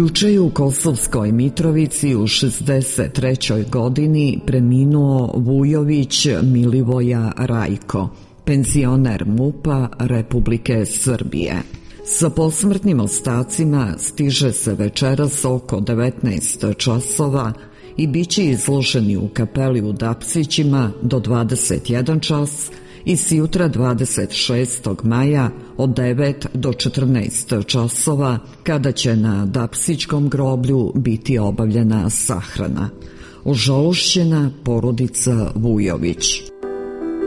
Juče je u Kosovskoj Mitrovici u 63. godini preminuo Vujović Milivoja Rajko, penzioner MUP-a Republike Srbije. Sa posmrtnim ostacima stiže se večeras oko 19 časova i bit će izloženi u kapeli u Dapsićima do 21 čas i sjutra 26. maja od 9 do 14 časova, kada će na Dapsićkom groblju biti obavljena sahrana. Užalošćena porodica Vujović.